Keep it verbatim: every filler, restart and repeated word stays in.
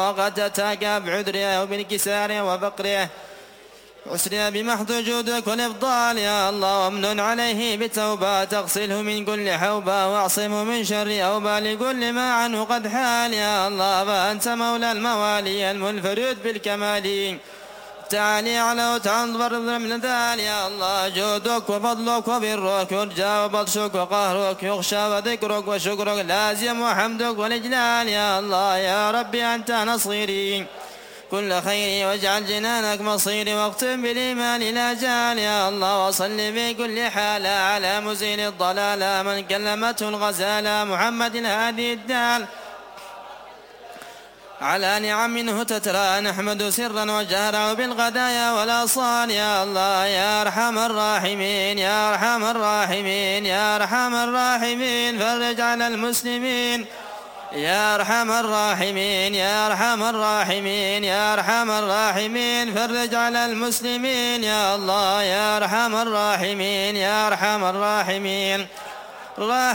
وقد أتاك بعذرها وبانكسارها وفقرها وأسرها بمحض جودك والإفضال يا الله، وامنن عليه بتوبة تغسله من كل حوبة واعصمه من شر أوبة لكل ما عنه قد حال يا الله. فأنت مولى الموالي المنفرد بالكمال، تعالي على وتنظر من ذال يا الله. جودك وفضلك وبرك يرجى وبطشك وقهرك يخشى وذكرك وشكرك لازم وحمدك والإجلال يا الله. يا ربي أنت نصيري كل خير واجعل جنانك مصيري، واختم بالإيمان لا جال يا الله. وصل في كل حال على مزيل الضلال من كلمته الغزالة محمد هذه الدال، على نعم منه تترى نحمد سرا وجهرا بالغدايا والأصال يا الله. يا أرحم الراحمين يا أرحم الراحمين يا أرحم الراحمين فرج على المسلمين، يا أرحم الراحمين يا أرحم الراحمين يا أرحم الراحمين فرج على المسلمين يا الله. يا أرحم الراحمين يا أرحم الراحمين.